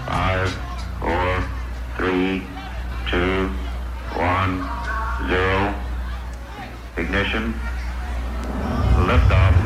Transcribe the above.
5, 4, 3, 2, 1, 0. Ignition. Liftoff.